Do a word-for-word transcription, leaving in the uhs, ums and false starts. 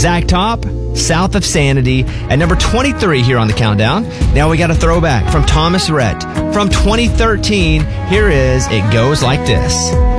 Zach Top, South of Sanity, at number twenty-three here on the countdown. Now we got a throwback from Thomas Rhett. From twenty thirteen, here is It Goes Like This.